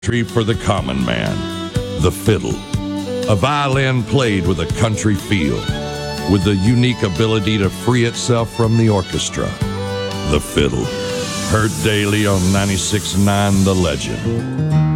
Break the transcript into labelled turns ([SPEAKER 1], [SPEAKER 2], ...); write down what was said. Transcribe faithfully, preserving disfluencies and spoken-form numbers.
[SPEAKER 1] Tree for the common man, the fiddle. A violin played with a country feel, with the unique ability to free itself from the orchestra. The fiddle, heard daily on ninety-six point nine The Legend.